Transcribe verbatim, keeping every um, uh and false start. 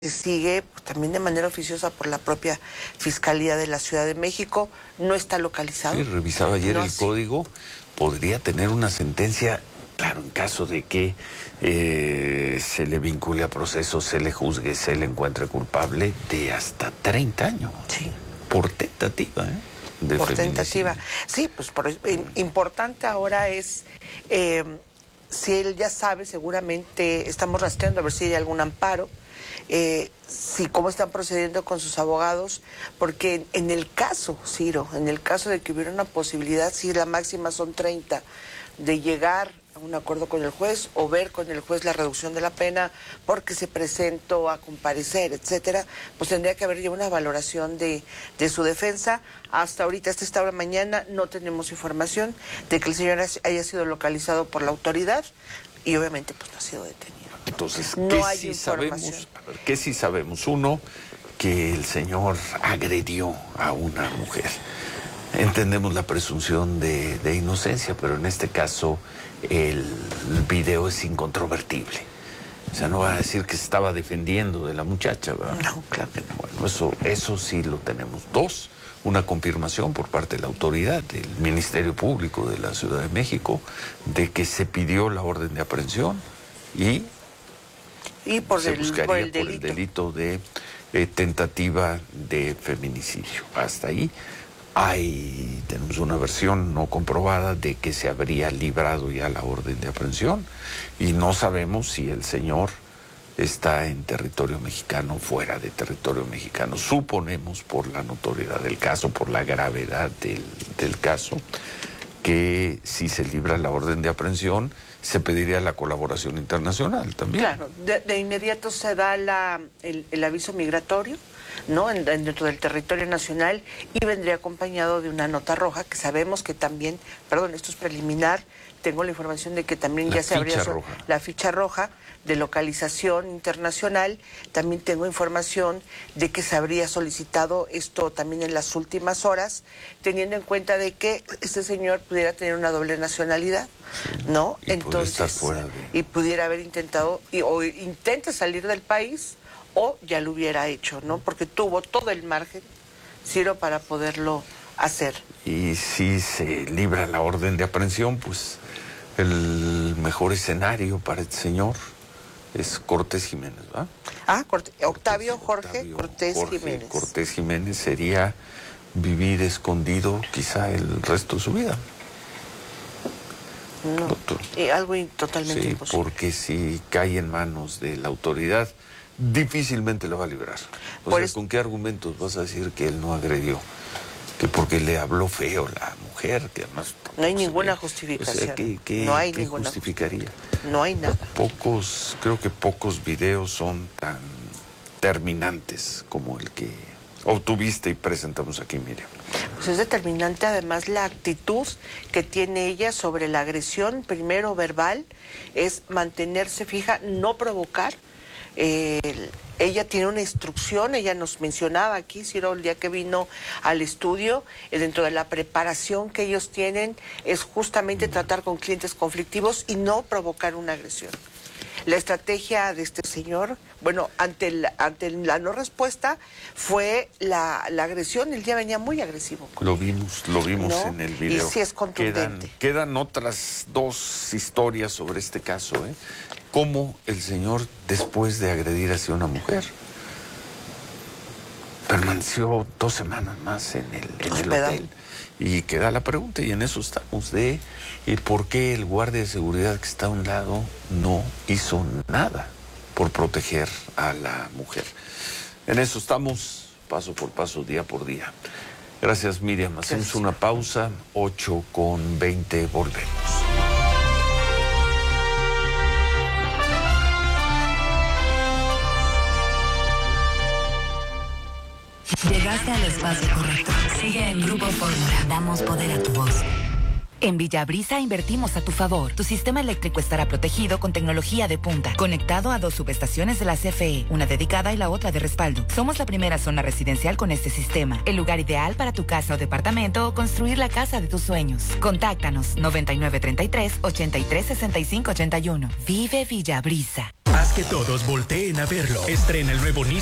Se sigue pues, también de manera oficiosa por la propia Fiscalía de la Ciudad de México. No está localizado. Sí, revisaba ayer no, el sí. código. Podría tener una sentencia, claro, en caso de que eh, se le vincule a proceso, se le juzgue, se le encuentre culpable de hasta treinta años. Sí. Por tentativa, ¿eh? De por feminicidio. tentativa. Sí, pues por, importante ahora es... Eh, si él ya sabe, seguramente estamos rastreando a ver si hay algún amparo, eh, si cómo están procediendo con sus abogados, porque en, en el caso, Ciro, en el caso de que hubiera una posibilidad, si la máxima son treinta, de llegar a un acuerdo con el juez o ver con el juez la reducción de la pena porque se presentó a comparecer, etcétera, pues tendría que haber ya una valoración de, de su defensa. Hasta ahorita, hasta esta hora mañana, no tenemos información de que el señor haya sido localizado por la autoridad y obviamente pues no ha sido detenido. Entonces, ¿qué no hay sí información. sabemos? A ver, ¿qué sí sabemos? Uno, que el señor agredió a una mujer. Entendemos la presunción de, de inocencia, pero en este caso el video es incontrovertible. O sea, no va a decir que se estaba defendiendo de la muchacha, ¿verdad? No, claro que no. Bueno, eso, eso sí lo tenemos. Dos, una confirmación por parte de la autoridad, del Ministerio Público de la Ciudad de México, de que se pidió la orden de aprehensión y, y por, se el, buscaría por, el por el delito de eh, tentativa de feminicidio. Hasta ahí. Hay, tenemos una versión no comprobada de que se habría librado ya la orden de aprehensión y no sabemos si el señor está en territorio mexicano o fuera de territorio mexicano. Suponemos, por la notoriedad del caso, por la gravedad del, del caso, que si se libra la orden de aprehensión se pediría la colaboración internacional también. Claro, de, de inmediato se da la, el, el aviso migratorio, ¿no? En, en, dentro del territorio nacional y vendría acompañado de una nota roja que sabemos que también, perdón, esto es preliminar, tengo la información de que también la ya se habría roja. la ficha roja de localización internacional. También tengo información de que se habría solicitado esto también en las últimas horas, teniendo en cuenta de que este señor pudiera tener una doble nacionalidad, ¿no? Y entonces estar fuera de... y pudiera haber intentado y, o intente salir del país o ya lo hubiera hecho, ¿no? Porque tuvo todo el margen, Ciro, para poderlo hacer. Y si se libra la orden de aprehensión, pues el mejor escenario para este señor es Cortés Jiménez, ¿va? Ah, Cortés, Octavio Jorge Octavio Cortés Jorge Jiménez. Cortés Jiménez sería vivir escondido quizá el resto de su vida. No, Doctor. y algo in, totalmente sí, imposible. porque si cae en manos de la autoridad, difícilmente lo va a librar. O Por sea, es... ¿con qué argumentos vas a decir que él no agredió? Que porque le habló feo la mujer, que además... No hay ninguna ve. justificación. O sea, ¿qué, qué, no hay qué ninguna justificaría? No hay nada. Pocos, creo que pocos videos son tan terminantes como el que obtuviste y presentamos aquí, Miriam. Pues es determinante además la actitud que tiene ella sobre la agresión, primero verbal, es mantenerse fija, no provocar. Eh, ella tiene una instrucción, ella nos mencionaba aquí, Ciro, el día que vino al estudio, eh, dentro de la preparación que ellos tienen, es justamente tratar con clientes conflictivos y no provocar una agresión. La estrategia de este señor, bueno, ante, el, ante la no respuesta, fue la, la agresión. El día venía muy agresivo. Lo vimos, lo vimos ¿no? en el video. Y sí es contundente. Quedan, quedan otras dos historias sobre este caso, ¿eh? Cómo el señor, después de agredir hacia una mujer, permaneció dos semanas más en el, en el hotel. Y queda la pregunta, y en eso estamos, de eh, por qué el guardia de seguridad que está a un lado no hizo nada por proteger a la mujer. En eso estamos, paso por paso, día por día. Gracias, Miriam. Hacemos Gracias. Una pausa, ocho con veinte, volvemos. Llegaste al espacio correcto. Sigue en Grupo Fórmula. Damos poder a tu voz. En Villabrisa invertimos a tu favor. Tu sistema eléctrico estará protegido con tecnología de punta, conectado a dos subestaciones de la C F E, una dedicada y la otra de respaldo. Somos la primera zona residencial con este sistema, el lugar ideal para tu casa o departamento o construir la casa de tus sueños. Contáctanos noventa y nueve treinta y tres, ochenta y tres sesenta y cinco ochenta y uno. Vive Villabrisa. Haz que todos volteen a verlo. Estrena el nuevo Nissan